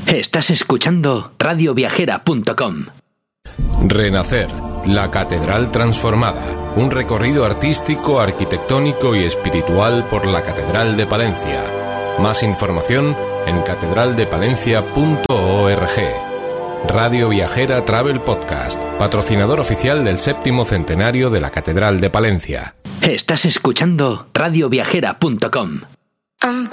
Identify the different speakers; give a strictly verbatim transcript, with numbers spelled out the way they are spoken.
Speaker 1: Estás escuchando radio viajera punto com.
Speaker 2: Renacer, la catedral transformada. Un recorrido artístico, arquitectónico y espiritual por la Catedral de Palencia. Más información en catedral de palencia punto org. Radio Viajera Travel Podcast, patrocinador oficial del séptimo centenario de la Catedral de Palencia.
Speaker 1: Estás escuchando radio viajera punto com.